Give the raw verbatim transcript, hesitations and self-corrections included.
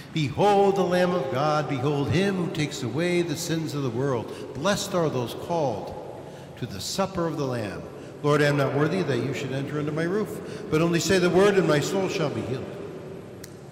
Behold the Lamb of God, behold him who takes away the sins of the world. Blessed are those called to the supper of the Lamb. Lord, I am not worthy that you should enter under my roof, but only say the word and my soul shall be healed.